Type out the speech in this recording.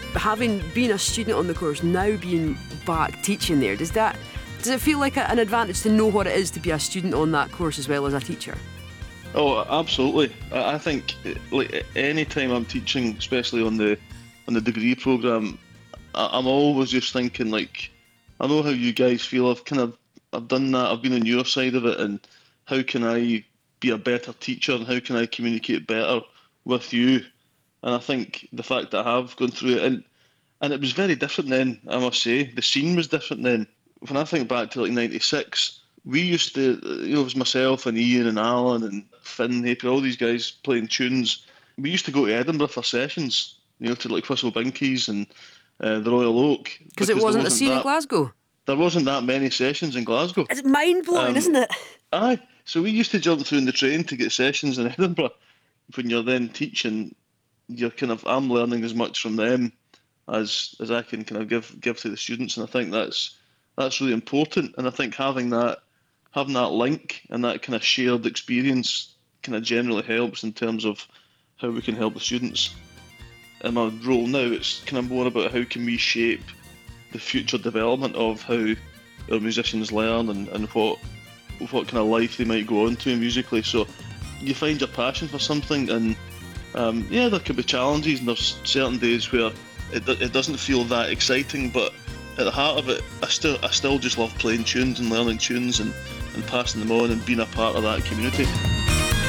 having been a student on the course, now being back teaching there, does it feel like an advantage to know what it is to be a student on that course as well as a teacher? Oh, absolutely. I think like any time I'm teaching, especially on the degree programme, I'm always just thinking like, I know how you guys feel. I've done that. I've been on your side of it, and how can I be a better teacher, and how can I communicate better with you? And I think the fact that I have gone through it, and it was very different then, I must say. The scene was different then. When I think back to like '96, we used to, it was myself and Ian and Alan and Finn Napier, all these guys playing tunes. We used to go to Edinburgh for sessions, to like Whistle Binkies and the Royal Oak. Because it wasn't the scene in Glasgow. There wasn't that many sessions in Glasgow. It's mind-blowing, isn't it? Aye. So we used to jump through in the train to get sessions in Edinburgh. When you're then teaching, I'm learning as much from them as I can kind of give to the students, and I think that's really important. And I think having that link and that kind of shared experience kind of generally helps in terms of how we can help the students. In my role now, it's kind of more about how can we shape the future development of how our musicians learn and what kind of life they might go on to musically. So you find your passion for something, and there could be challenges, and there's certain days where it doesn't feel that exciting, but at the heart of it, I still just love playing tunes and learning tunes and passing them on and being a part of that community.